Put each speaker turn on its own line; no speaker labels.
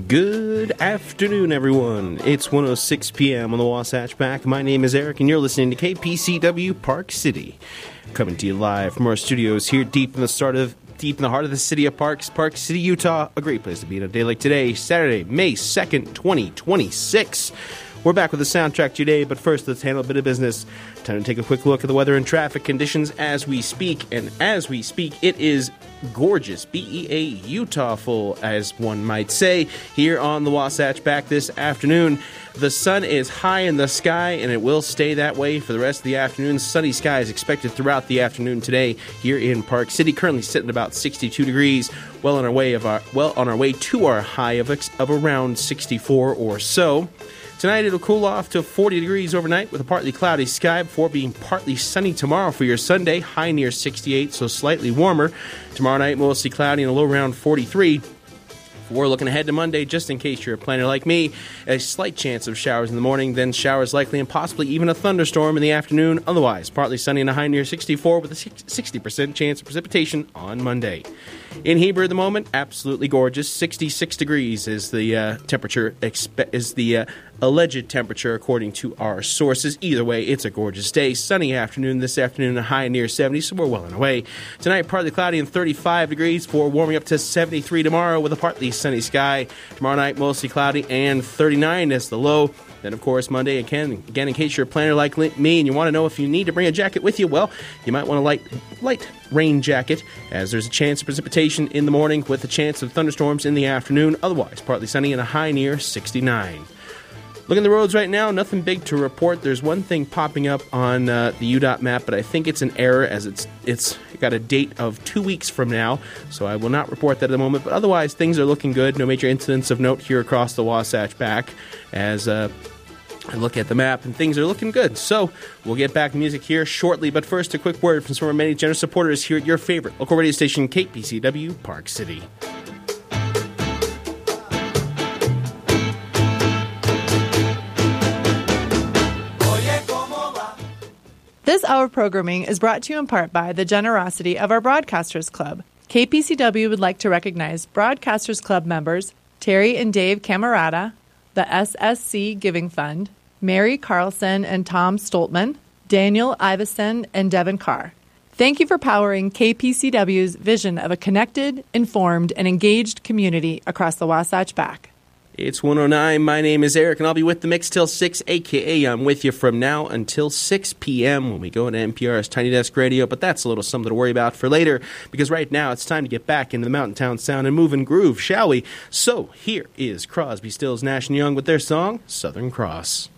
Good afternoon, everyone. It's 1:06 p.m. on the Wasatch Back. My name is Eric, and you're listening to KPCW Park City. Coming to you live from our studios here deep in the heart of the city of Parks, Park City, Utah. A great place to be on a day like today, Saturday, May 2nd, 2026. We're back with the soundtrack today, but first let's handle a bit of business. Time to take a quick look at the weather and traffic conditions as we speak. And as we speak, it is gorgeous, BEA Utah-ful, as one might say, here on the Wasatch Back this afternoon. The sun is high in the sky, and it will stay that way for the rest of the afternoon. Sunny skies expected throughout the afternoon today here in Park City. Currently sitting at about 62 degrees, well on our way to our high of around 64 or so. Tonight it'll cool off to 40 degrees overnight with a partly cloudy sky before being partly sunny tomorrow for your Sunday, high near 68, so slightly warmer. Tomorrow night mostly cloudy and a low around 43. We're looking ahead to Monday, just in case you're a planner like me, a slight chance of showers in the morning, then showers likely and possibly even a thunderstorm in the afternoon. Otherwise, partly sunny and a high near 64 with a 60% chance of precipitation on Monday. In Heber at the moment, absolutely gorgeous. 66 degrees is the temperature, alleged temperature according to our sources. Either way, it's a gorgeous day. Sunny afternoon this afternoon, a high near 70, so we're well on our way. Tonight, partly cloudy and 35 degrees for warming up to 73 tomorrow with a partly sunny sky. Tomorrow night, mostly cloudy and 39 is the low. Then, of course, Monday, again, in case you're a planner like me and you want to know if you need to bring a jacket with you, well, you might want a light rain jacket, as there's a chance of precipitation in the morning with a chance of thunderstorms in the afternoon. Otherwise, partly sunny and a high near 69. Looking at the roads right now, nothing big to report. There's one thing popping up on the UDOT map, but I think it's an error as it's got a date of 2 weeks from now, so I will not report that at the moment. But otherwise, things are looking good. No major incidents of note here across the Wasatch Back as I look at the map, and things are looking good. So we'll get back to music here shortly, but first a quick word from some of our many generous supporters here at your favorite local radio station, KPCW Park City.
This hour of programming is brought to you in part by the generosity of our Broadcasters Club. KPCW would like to recognize Broadcasters Club members Terry and Dave Camerata, the SSC Giving Fund, Mary Carlson and Tom Stoltman, Daniel Iveson and Devin Carr. Thank you for powering KPCW's vision of a connected, informed, and engaged community across the Wasatch Back.
It's 1:09. My name is Eric, and I'll be with the mix till 6, a.k.a. I'm with you from now until 6 p.m. when we go into NPR's Tiny Desk Radio, but that's a little something to worry about for later, because right now it's time to get back into the Mountain Town sound and move and groove, shall we? So here is Crosby, Stills, Nash & Young with their song, Southern Cross.